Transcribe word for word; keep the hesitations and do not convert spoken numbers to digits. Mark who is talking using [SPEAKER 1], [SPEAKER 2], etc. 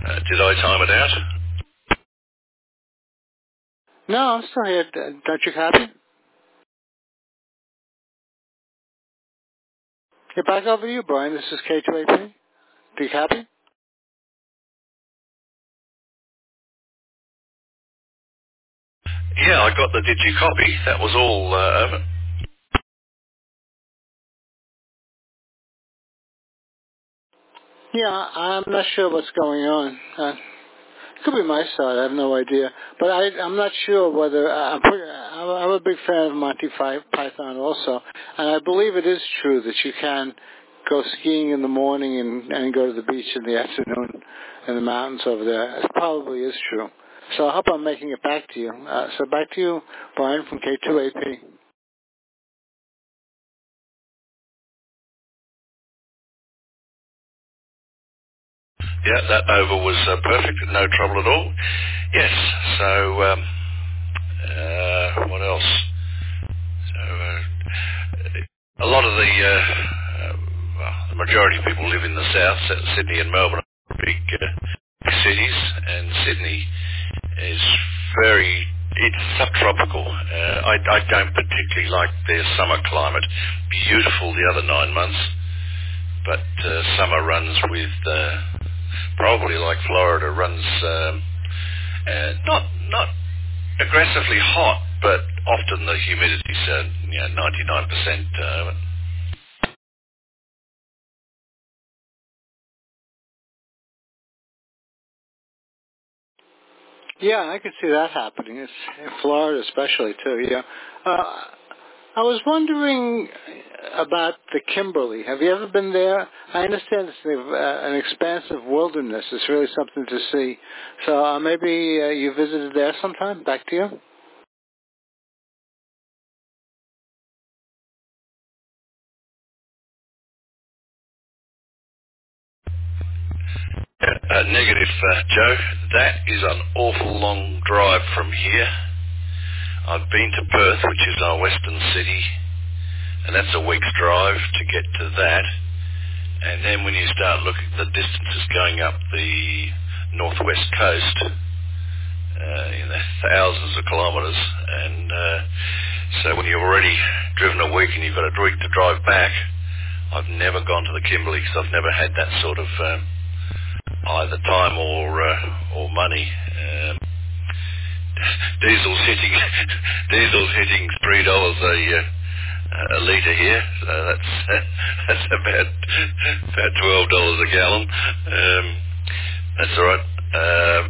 [SPEAKER 1] Uh, did I time it out?
[SPEAKER 2] No, I'm still here. D- Don't you copy? Get back over to you, Brian. This is K two A P. Do you copy?
[SPEAKER 1] Yeah, I got the did you copy. That was all uh, over.
[SPEAKER 2] Yeah, I'm not sure what's going on. Uh, it could be my side. I have no idea. But I, I'm not sure whether... Uh, I'm, pretty, I'm, I'm a big fan of Monty Python also. And I believe it is true that you can go skiing in the morning and, and go to the beach in the afternoon in the mountains over there. It probably is true. So I hope I'm making it back to you. Uh, so back to you, Brian, from K two A P.
[SPEAKER 1] Yeah, that over was uh, perfect, no trouble at all. Yes, so um, uh, what else? So uh, a lot of the, uh, uh, well, the majority of people live in the south. S- Sydney and Melbourne are big, uh, big cities, and Sydney is very, it's subtropical. Uh, I, I don't particularly like their summer climate. Beautiful the other nine months, but uh, summer runs with, uh, probably like Florida, runs um, uh, not not aggressively hot, but often the humidity's uh, you know, ninety-nine percent. Uh,
[SPEAKER 2] Yeah, I could see that happening. It's in Florida especially, too, yeah. Uh, I was wondering about the Kimberley. Have you ever been there? I understand it's uh, an expansive wilderness. It's really something to see. So uh, maybe uh, you visited there sometime? Back to you?
[SPEAKER 1] uh, negative, uh, Joe. That is an awful long drive from here. I've been to Perth, which is our western city, and that's a week's drive to get to that. And then when you start looking at the distances going up the northwest coast, uh, you know, thousands of kilometres, and uh, so when you've already driven a week and you've got a week to drive back, I've never gone to the Kimberley because I've never had that sort of um, either time or uh, or money. Um, diesel's hitting diesel's hitting three dollars a uh, a litre here, so that's that's about about twelve dollars a gallon. Um, that's all right. Uh,